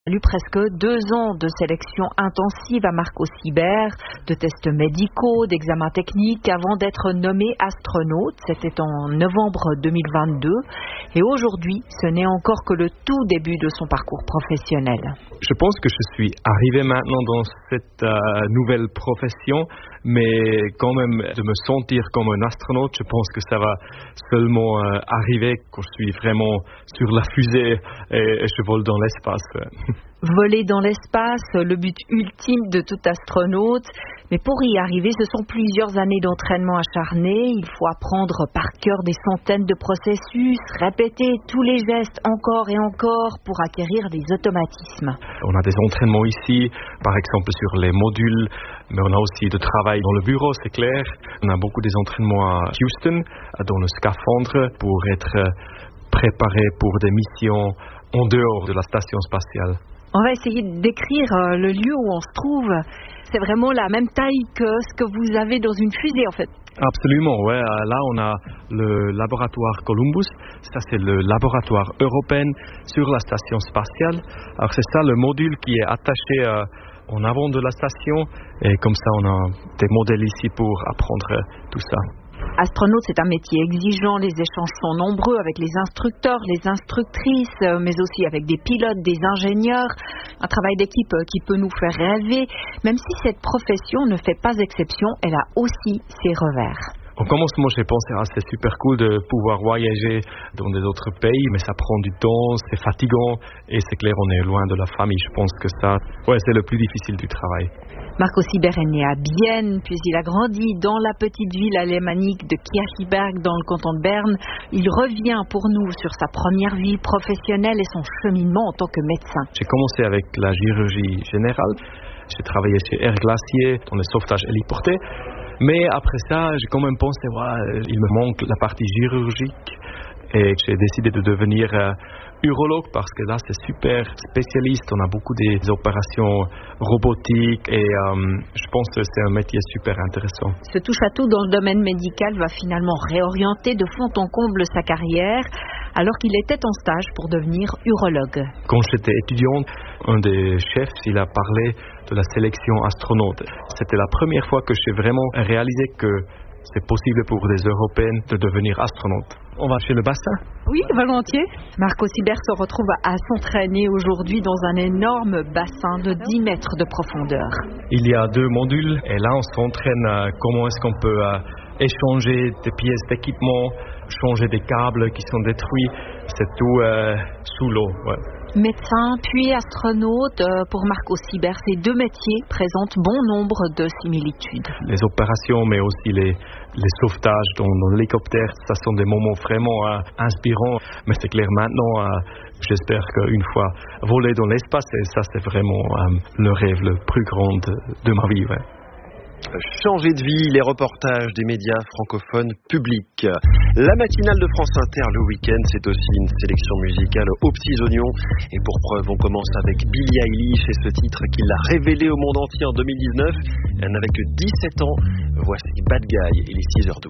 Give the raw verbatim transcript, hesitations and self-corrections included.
Il a eu presque deux ans de sélection intensive à Marco Sibert, de tests médicaux, d'examens techniques avant d'être nommé astronaute. C'était en novembre deux mille vingt-deux. Et aujourd'hui, ce n'est encore que le tout début de son parcours professionnel. Je pense que je suis arrivé maintenant dans cette euh, nouvelle profession, mais quand même de me sentir comme un astronaute, je pense que ça va seulement euh, arriver quand je suis vraiment sur la fusée et, et je vole dans l'espace. Voler dans l'espace, le but ultime de tout astronaute. Mais pour y arriver, ce sont plusieurs années d'entraînement acharné. Il faut apprendre par cœur des centaines de processus, répéter tous les gestes encore et encore pour acquérir des automatismes. On a des entraînements ici, par exemple sur les modules, mais on a aussi du travail dans le bureau, c'est clair. On a beaucoup des entraînements à Houston, dans le scaphandre, pour être préparé pour des missions en dehors de la station spatiale. On va essayer de décrire le lieu où on se trouve. C'est vraiment la même taille que ce que vous avez dans une fusée, en fait. Absolument, ouais. Là, on a le laboratoire Columbus. Ça, c'est le laboratoire européen sur la station spatiale. Alors, c'est ça le module qui est attaché euh, en avant de la station. Et comme ça, on a des modèles ici pour apprendre tout ça. Astronaute, c'est un métier exigeant, les échanges sont nombreux avec les instructeurs, les instructrices, mais aussi avec des pilotes, des ingénieurs. Un travail d'équipe qui peut nous faire rêver, même si cette profession ne fait pas exception, elle a aussi ses revers. Au commencement, j'ai pensé, ah, c'est super cool de pouvoir voyager dans des autres pays, mais ça prend du temps, c'est fatigant, et c'est clair, on est loin de la famille. Je pense que ça, ouais, c'est le plus difficile du travail. Marco Sibert est né à Bienne, puis il a grandi dans la petite ville alémanique de Kirchberg, dans le canton de Berne. Il revient pour nous sur sa première vie professionnelle et son cheminement en tant que médecin. J'ai commencé avec la chirurgie générale. J'ai travaillé chez Air Glacier, dans le sauvetage héliporté. Mais après ça, j'ai quand même pensé, ouais, il me manque la partie chirurgique. Et j'ai décidé de devenir euh, urologue parce que là, c'est super spécialiste. On a beaucoup des opérations robotiques et euh, je pense que c'est un métier super intéressant. Ce touche-à-tout dans le domaine médical va finalement réorienter de fond en comble sa carrière alors qu'il était en stage pour devenir urologue. Quand j'étais étudiant, un des chefs, il a parlé de la sélection astronaute. C'était la première fois que j'ai vraiment réalisé que c'est possible pour des Européens de devenir astronautes. On va chez le bassin? Oui, volontiers. Marco Sibert se retrouve à s'entraîner aujourd'hui dans un énorme bassin de dix mètres de profondeur. Il y a deux modules et là on s'entraîne à comment est-ce qu'on peut euh, échanger des pièces d'équipement, changer des câbles qui sont détruits. C'est tout euh, sous l'eau. Ouais. Médecin puis astronaute, pour Marco Sibert, ces deux métiers présentent bon nombre de similitudes. Les opérations, mais aussi les, les sauvetages dans, dans l'hélicoptère, ça sont des moments vraiment euh, inspirants. Mais c'est clair, maintenant, euh, j'espère qu'une fois voler dans l'espace, et ça c'est vraiment euh, le rêve le plus grand de, de ma vie. Ouais. Changer de vie, les reportages des médias francophones publics. La matinale de France Inter le week-end, c'est aussi une sélection musicale aux petits oignons. Et pour preuve, on commence avec Billie Eilish et ce titre qui l'a révélé au monde entier en deux mille dix-neuf. Elle n'avait que dix-sept ans. Voici Bad Guy et les six heures douze.